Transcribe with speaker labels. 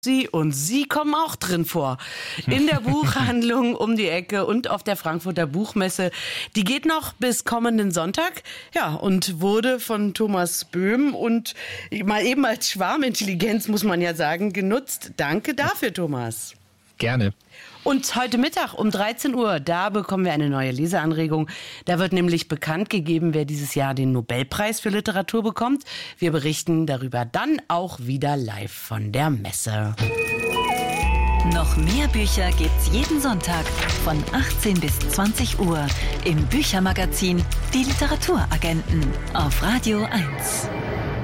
Speaker 1: Und Sie kommen auch drin vor. In der Buchhandlung um die Ecke und auf der Frankfurter Buchmesse. Die geht noch bis kommenden Sonntag. Ja, und wurde von Thomas Böhm und mal eben als Schwarmintelligenz, muss man ja sagen, genutzt. Danke dafür, Thomas.
Speaker 2: Gerne.
Speaker 1: Und heute Mittag um 13 Uhr, da bekommen wir eine neue Leseanregung. Da wird nämlich bekannt gegeben, wer dieses Jahr den Nobelpreis für Literatur bekommt. Wir berichten darüber dann auch wieder live von der Messe.
Speaker 3: Noch mehr Bücher gibt's jeden Sonntag von 18 bis 20 Uhr im Büchermagazin Die Literaturagenten auf Radio 1.